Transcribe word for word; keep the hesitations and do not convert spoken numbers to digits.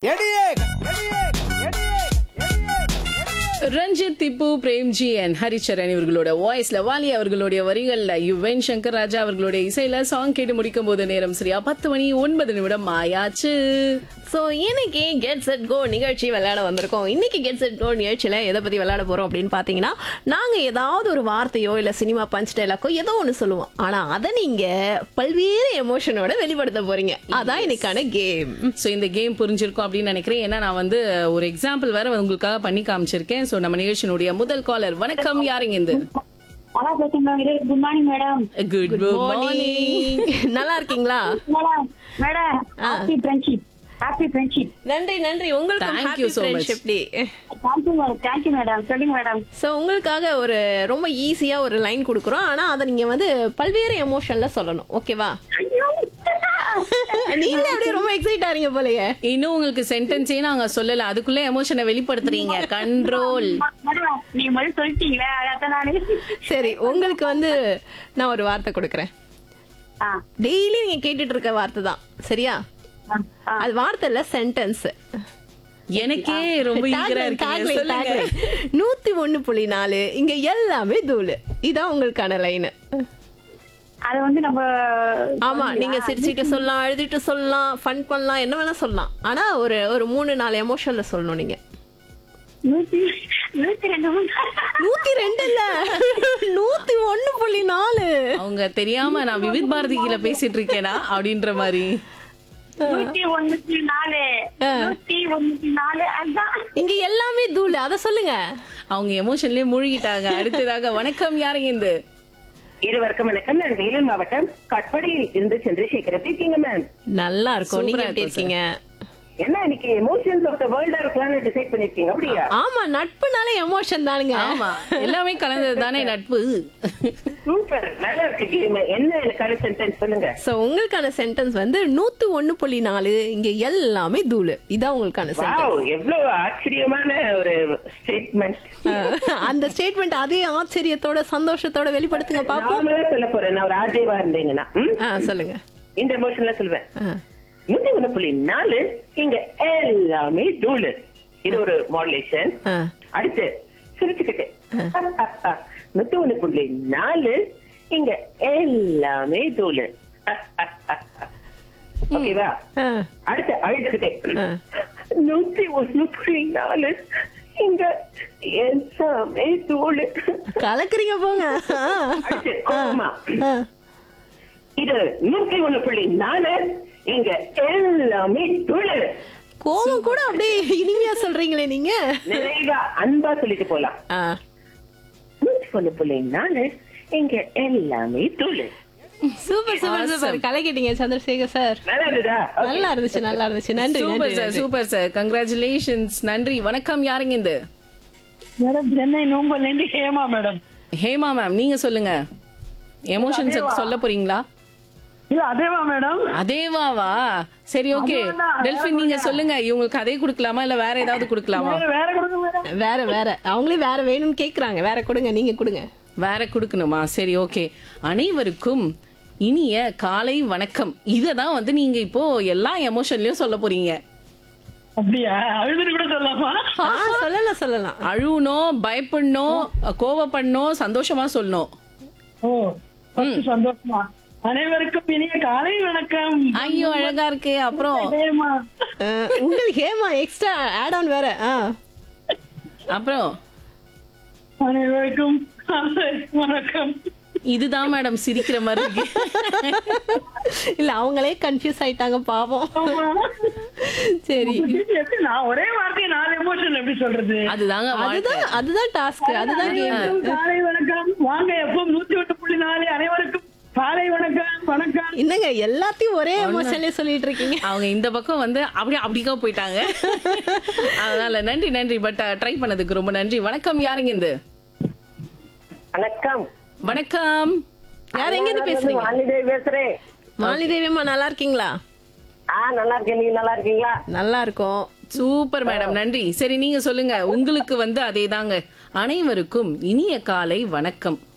Ranjith, Tipu, Premji and Haricharan இவர்களோட வாய்ஸ்ல, வாலி அவர்களுடைய வரிகள்ல, யுவன் சங்கர் ராஜா அவர்களுடைய இசையில சாங் கேட்டு முடிக்கும் போது நேரம் சரியா பத்து மணி ஒன்பது நிமிடம் ஆயாச்சு. சோ இன்னைக்கு கெட் செட் கோ நிகழ்ச்சி விளையாட வந்திருக்கோம். இன்னைக்கு கெட் செட் கோ நிகழ்ச்சியில எதை பத்தி விளையாட போறோம் அப்படின்னு பாத்தீங்கன்னா, நாங்க ஏதாவது ஒரு வார்த்தையோ இல்ல சினிமா பஞ்ச் டைலாக்கோ ஏதோ ஒண்ணு சொல்லுவோம். ஆனா அதை நீங்க பல்வேறு எமோஷனோட வெளிப்படுத்த போறீங்க. அதான் இன்னைக்கான கேம். சோ இந்த கேம் புரிஞ்சிருக்கும் அப்படின்னு நினைக்கிறேன். ஏன்னா நான் வந்து ஒரு எக்ஸாம்பிள் வேற உங்களுக்காக பண்ணி காமிச்சிருக்கேன். சோ நம்ம நிகழ்ச்சியினுடைய முதல் காலர், வணக்கம், யாருங்க இது? Good morning madam. Good morning. நல்லா இருக்கீங்களா madam? Madam happy friendship. Happy friendship. நன்றி நன்றி. உங்களுக்கு Thank happy you so much. Friendship day. Thank you madam. Thank you madam. சொல்லுங்க மேடம். சோ உங்களுக்காக ஒரு ரொம்ப ஈஸியா ஒரு லைன் கொடுக்குறோம். ஆனா அதை நீங்க வந்து பல்வேறு எமோஷன்ல சொல்லணும். ஓகேவா? நீங்க அப்படியே ரொம்ப எக்ஸைட் ஆறீங்க போலயே. இன்னும் உங்களுக்கு சென்டென்ஸே நாங்க சொல்லல, அதுக்குள்ள எமோஷனை வெளிப்படுத்துறீங்க. கண்ட்ரோல். மேடம் நீ முதல்ல சொல்லிட்டீங்களே, அதான் நானே. சரி, உங்களுக்கு வந்து நான் ஒரு வார்த்தை கொடுக்கறேன். ஆ, டெய்லி நீங்க கேட்டுட்டு இருக்க வார்த்தை தான், சரியா? ஆ, ஆ. அது வார்த்தை இல்ல, சென்டென்ஸ். எனக்கே ரொம்ப ஈகரா இருக்கீங்க. சொல்லுங்க. நூத்தி ஒண்ணு புள்ளி நாலு இங்க எல்லாமே தூளு. இதான் உங்களுக்கான லைன். அது வந்து நம்ம ஆமா, நீங்க சிரிச்சுட்டு சொல்லலாம், அழுதுட்டு சொல்லலாம், ஃபன் பண்ணலாம், என்ன வேணா சொல்லலாம். ஆனா ஒரு ஒரு மூணு நாலு எமோஷன்ல சொல்லணும் நீங்க. நூத்தி நூத்தி ரெண்டு நூத்தி ரெண்டு இல்ல, நூத்தி ஒண்ணு புள்ளி நாலு. அவங்க தெரியாம நான் விவித் பாரதியில பேசிட்டு இருக்கேனா அப்படின்ற மாதிரி. நூத்தி ஒண்ணுத்தி நாலு நூத்தி ஒண்ணுத்தி நாலு அதான். இங்க எல்லாமே தூளு, அத சொல்லுங்க. அவங்க எமோஷன்லயே மூழ்கிட்டாங்க. அடுத்ததாக, வணக்கம், யாருங்க இது? இருவருக்கும் வணக்கம். நான் வேலூர் மாவட்டம் கட்படியில் இருந்து சந்திரசேகர். எப்படி இருக்கீங்க மேம்? நல்லா இருக்கும். நீங்க சூப்பரா எப்படி இருக்கும் இருக்கீங்க? என்ன இன்னைக்கு எமோஷன்ஸ் ஆஃப் த வேர்ல்டா இருக்கலாம்னு டிசைட் பண்ணிருக்கீங்க, அப்படியா? ஆமா, நட்புனால எமோஷன் தானுங்க. ஆமா, எல்லாமே கலந்தது தானே நட்பு. சூப்பர், நல்லா இருக்கு கேம். என்ன எனக்கான சென்டென்ஸ் சொல்லுங்க. சோ உங்களுக்கான சென்டென்ஸ் வந்து நூத்தி ஒண்ணு புள்ளி நாலு இங்க எல்லாமே தூளு. இதான் உங்களுக்கான வாவ், சென்டென்ஸ். எவ்வளவு ஆச்சரியமான ஒரு ஸ்டேட்மெண்ட். அந்த ஸ்டேட்மெண்ட் அதே ஆச்சரியத்தோட சந்தோஷத்தோட வெளிப்படுத்துங்க பாப்போம். நாமளே சொல்ல போறேன். நான் ஒரு ஆர்ஜேவா இருந்தீங்கன்னா ம்? ஆ, சொல்லுங்க. இந்த எமோஷன்ல சொல்லுவேன். ஆ. நூத்தி ஒண்ணு புள்ளி நாலு இங்க எல்லாமே தூளு. இது ஒரு மாடுலேஷன். ஆ. அடுத்து சிரிச்சுக்கிட்டு நூத்தி ஒண்ணு புள்ளி நாலு இங்க எல்லாமே தூளு. ஓகேவா? ஆ. அடுத்து அழுதுகிட்டே ஆ. நூத்தி ஒண்ணு புள்ளி நாலு இங்க எல்லாமே தூளு. கலக்குறீங்க போங்க. ஆ. அடுத்து கோவமா, ஆ. இது நூத்தி ஒண்ணு புள்ளி நாலு இங்க எல்லாமே தூளு. கோவம் கூட அப்படியே இனிமையா சொல்றீங்களே நீங்க. நிறைவா அன்பா சொல்லிட்டு போலாம். ஆ. நூத்தி ஒண்ணு புள்ளி நாலு இங்க எல்லாமே தூளு. Super super super, கலக்கிட்டீங்க Chandrasekhar sir. நல்லா இருந்ததா? நல்லா இருந்துச்சு, நல்லா இருந்துச்சு. நன்றி சூப்பர் நன்றி, சார், நன்றி. Super sir, congratulations. நன்றி. வணக்கம், யாருங்க இது? மேடம் சென்னை நோம்பல்ல இருந்து ஹேமா மேடம். ஹேமா மேம், நீங்க சொல்லுங்க. எமோஷன்ஸ் சொல்ல போறீங்களா? இல்ல அதேவா மேடம்? அதேவாவா? சரி, ஓகே. டெல்பின், நீங்க சொல்லுங்க. இவங்களுக்கு அதே கொடுக்கலாமா இல்ல வேற ஏதாவது கொடுக்கலாமா? வேற வேற கொடுங்க மேடம். வேற வேற அவங்களே வேற வேணும்னு கேக்குறாங்க. வேற கொடுங்க, நீங்க கொடுங்க. வேற கொடுக்கணுமா? சரி, ஓகே. அனைவருக்கும் இனிய காலை வணக்கம். இததான் வந்து நீங்க இப்போ எல்லா எமோஷன்லயும் சொல்ல போறீங்க. அப்படியா? அழுதுட்டு கூட சொல்லலாமா? ஆ, சொல்லலாம் சொல்லலாம். அழுவணும், பயப்படணும், கோவப்படணும், சந்தோஷமா சொல்லணும். ஓ, first சந்தோஷமா. அனைவருக்கும் இனிய காலை வணக்கம். ஐயோ, அழகா இருக்கு. அப்புறம் ஹேமா. ஆ, உங்களுக்கு ஹேமா எக்ஸ்ட்ரா ஆட் ஆன் வேற. ஆ. அப்புறம் அனைவருக்கும் காலை வணக்கம். இதுதான் மேடம் சிரிக்கிற மாதிரி இருக்கு. இல்ல, அவங்களே கன்ஃபியூஸ் ஆயிட்டாங்க பாவம். ஆமா. சரி, எப்படி நான் ஒரே வார்த்தையை நாலு எமோஷன் எப்படி சொல்றது? அதுதாங்க வாழ்க்கை. அதுதான் அதுதான் டாஸ்க், அதுதான் கேம். அனைவருக்கும் காலை வணக்கம். வாங்க எப்போ நூத்தி ஒன்று புள்ளி நாலு அனைவருக்கும் காலை வணக்கம். வணக்கம். என்னங்க எல்லாத்தையும் ஒரே எமோஷன்லயே சொல்லிட்டு இருக்கீங்க? அவங்க இந்த பக்கம் வந்து அப்படியே அப்படிக்கா போயிட்டாங்க. அதனால நன்றி நன்றி. பட் ட்ரை பண்ணதுக்கு ரொம்ப நன்றி. வணக்கம், யாருங்க இது? வணக்கம். வணக்கம். யார் எங்க இருந்து பேசுறீங்க? வாலிதேவி பேசுறேன். மாலிதேவியம்மா, நல்லா இருக்கீங்களா? ஆ, நல்லா இருக்கேன். நீங்க நல்லா இருக்கீங்களா? நல்லா இருக்கும். சூப்பர் மேடம், நன்றி. சரி, நீங்க சொல்லுங்க. உங்களுக்கு வந்து அதேதாங்க. அனைவருக்கும் இனிய காலை வணக்கம்.